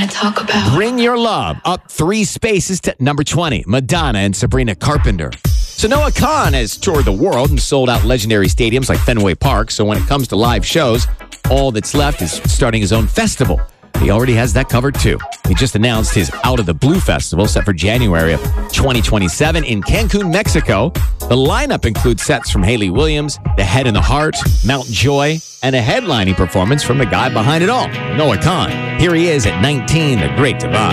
talk about? Bring Your Love up 3 spaces to number 20, Madonna and Sabrina Carpenter. So Noah Kahan has toured the world and sold out legendary stadiums like Fenway Park. So when it comes to live shows, all that's left is starting his own festival. He already has that covered too. He just announced his Out of the Blue Festival set for January of 2027 in Cancun, Mexico. The lineup includes sets from Hayley Williams, The Head and the Heart, Mount Joy, and a headlining performance from the guy behind it all, Noah Kahan. Here he is at 19, the Great Divide.